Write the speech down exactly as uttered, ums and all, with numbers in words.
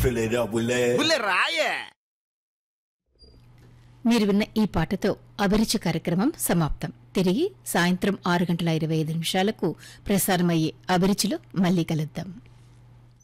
ఫిలేరా బుల్లే బుల్లే రాయే. మీరు విన్న ఈ పాటతో అభిరుచి కార్యక్రమం సమాప్తం. తిరిగి సాయంత్రం ఆరు గంటల ఇరవై ఐదు నిమిషాలకు ప్రసారమయ్యే అభిరుచిలో మళ్లీ కలుద్దాం.